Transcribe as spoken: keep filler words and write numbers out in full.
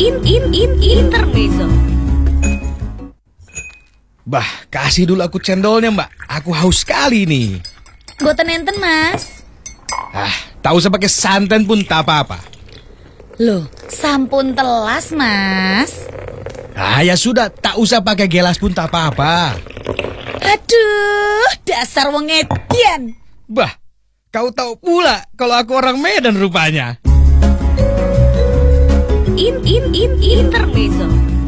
in in in intermezzo. Bah, kasih dulu aku cendolnya, Mbak. Aku haus sekali nih. Boten enten, Mas. Ah, tak usah pakai santan pun tak apa-apa. Loh, sampun telas, Mas. Ah, ya sudah, tak usah pakai gelas pun tak apa-apa. Aduh, dasar wong edian. Bah, kau tahu pula kalau aku orang Medan rupanya. In in in intermezzo.